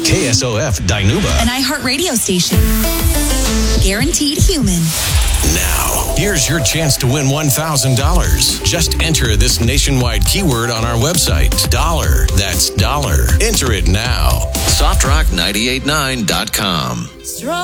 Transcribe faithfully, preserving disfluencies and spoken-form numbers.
K S O F Dinuba. An iHeartRadio station. Guaranteed human. Now, here's your chance to win one thousand dollars. Just enter this nationwide keyword on our website. Dollar. That's dollar. Enter it now. soft rock nine eight nine dot com.